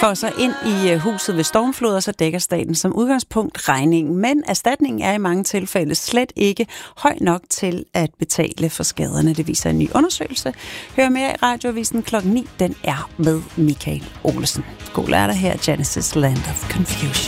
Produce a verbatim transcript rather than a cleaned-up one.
får så ind i huset ved stormflod, og så dækker staten som udgangspunkt regningen. Men erstatningen er i mange tilfælde slet ikke høj nok til at betale for skaderne. Det viser en ny undersøgelse. Hør mere i Radioavisen klokken ni. Den er med Michael Olesen. God lørdag her, Genesis Land of Confusion.